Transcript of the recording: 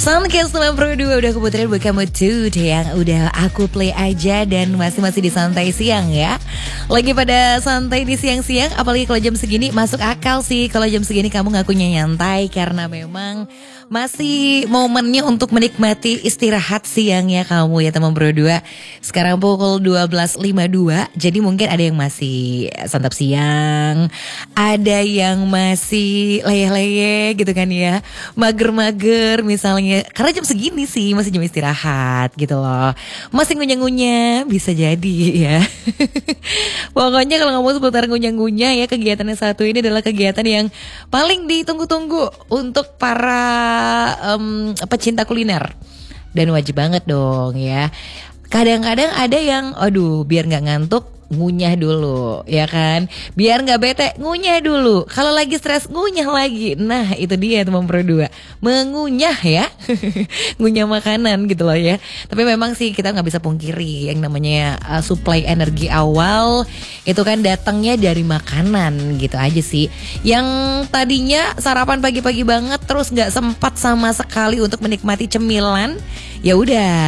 Soundcast 92 udah keputeran buat kamu tuh yang udah aku play aja dan masih di santai siang ya. Lagi pada santai di siang-siang, apalagi kalau jam segini masuk akal sih kalau jam segini kamu ngakunya nyantai karena memang masih momennya untuk menikmati istirahat siang ya kamu ya teman berdua. Sekarang pukul 12.52, jadi mungkin ada yang masih santap siang, ada yang masih leyeh-leyeh gitu kan ya, mager-mager misalnya, karena jam segini sih masih jam istirahat gitu loh. Masih ngunyah-ngunyah, bisa jadi ya. Pokoknya kalau ngomong seputar ngunyah-ngunyah ya, kegiatan yang satu ini adalah kegiatan yang paling ditunggu-tunggu untuk para pecinta kuliner. Dan wajib banget dong ya. Kadang-kadang ada yang aduh biar gak ngantuk ngunyah dulu ya kan, biar nggak bete ngunyah dulu, kalau lagi stres ngunyah lagi. Nah itu dia teman berdua, mengunyah ya. Ngunyah makanan gitu loh ya. Tapi memang sih kita nggak bisa pungkiri yang namanya supply energi awal itu kan datangnya dari makanan gitu aja sih. Yang tadinya sarapan pagi-pagi banget terus nggak sempat sama sekali untuk menikmati cemilan, ya udah